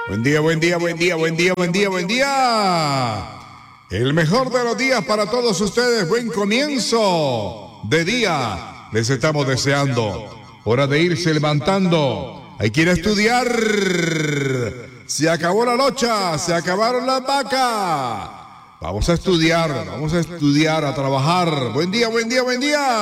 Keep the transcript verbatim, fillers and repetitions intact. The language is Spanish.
Buen día, buen día, buen día, buen día, buen día, buen día. El mejor de los días para todos ustedes. Buen comienzo de día. Les estamos deseando. Hora de irse levantando. Hay que ir a estudiar. Se acabó la locha, se acabaron las vacas. Vamos a estudiar, vamos a estudiar, a trabajar. Buen día, buen día, buen día.